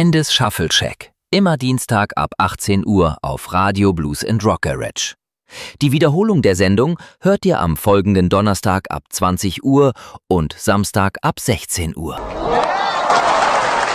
Andys Shuffle Shack. Immer Dienstag ab 18 Uhr auf Radio Blues & Rock Garage. Die Wiederholung der Sendung hört ihr am folgenden Donnerstag ab 20 Uhr und Samstag ab 16 Uhr.